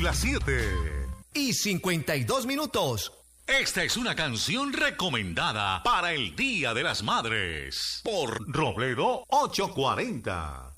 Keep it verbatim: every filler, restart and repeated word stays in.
las siete y cincuenta y dos minutos. Esta es una canción recomendada para el Día de las Madres por Robledo ochocientos cuarenta.